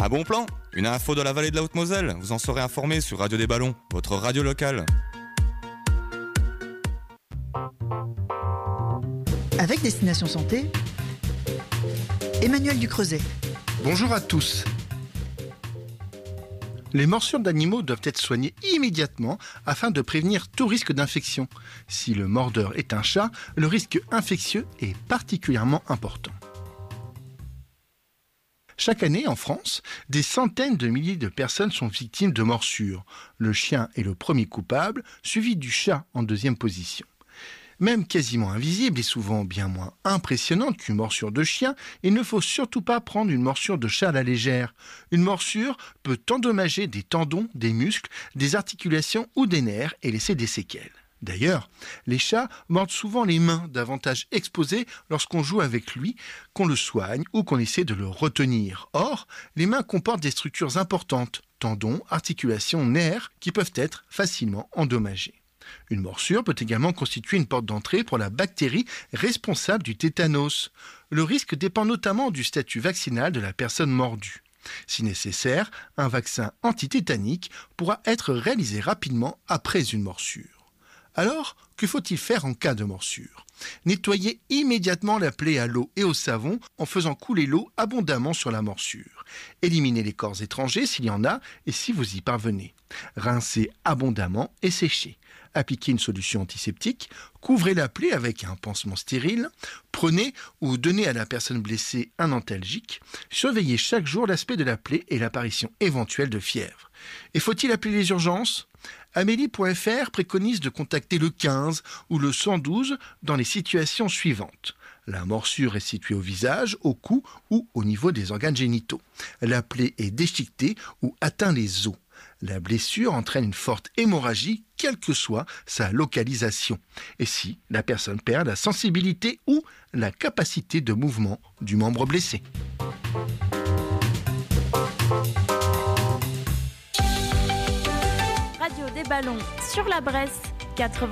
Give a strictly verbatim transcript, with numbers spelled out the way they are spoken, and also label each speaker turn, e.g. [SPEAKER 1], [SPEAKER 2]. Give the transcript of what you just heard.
[SPEAKER 1] Un bon plan, une info de la vallée de la Haute-Moselle. Vous en serez informé sur Radio des Ballons, votre radio locale.
[SPEAKER 2] Avec Destination Santé, Emmanuel Ducreuset.
[SPEAKER 3] Bonjour à tous. Les morsures d'animaux doivent être soignées immédiatement afin de prévenir tout risque d'infection. Si le mordeur est un chat, le risque infectieux est particulièrement important. Chaque année, en France, des centaines de milliers de personnes sont victimes de morsures. Le chien est le premier coupable, suivi du chat en deuxième position. Même quasiment invisible et souvent bien moins impressionnante qu'une morsure de chien, il ne faut surtout pas prendre une morsure de chat à la légère. Une morsure peut endommager des tendons, des muscles, des articulations ou des nerfs et laisser des séquelles. D'ailleurs, les chats mordent souvent les mains, davantage exposées lorsqu'on joue avec lui, qu'on le soigne ou qu'on essaie de le retenir. Or, les mains comportent des structures importantes, tendons, articulations, nerfs, qui peuvent être facilement endommagés. Une morsure peut également constituer une porte d'entrée pour la bactérie responsable du tétanos. Le risque dépend notamment du statut vaccinal de la personne mordue. Si nécessaire, un vaccin antitétanique pourra être réalisé rapidement après une morsure. Alors, que faut-il faire en cas de morsure ? Nettoyer immédiatement la plaie à l'eau et au savon en faisant couler l'eau abondamment sur la morsure. Éliminez les corps étrangers s'il y en a et si vous y parvenez. Rincez abondamment et séchez. Appliquez une solution antiseptique, couvrez la plaie avec un pansement stérile, prenez ou donnez à la personne blessée un antalgique, surveillez chaque jour l'aspect de la plaie et l'apparition éventuelle de fièvre. Et faut-il appeler les urgences ? Amélie point F R préconise de contacter le quinze ou le cent douze dans les situations suivantes. La morsure est située au visage, au cou ou au niveau des organes génitaux. La plaie est déchiquetée ou atteint les os. La blessure entraîne une forte hémorragie, quelle que soit sa localisation. Et si la personne perd la sensibilité ou la capacité de mouvement du membre blessé.
[SPEAKER 4] Radio des Ballons sur la Bresse, quatre-vingts.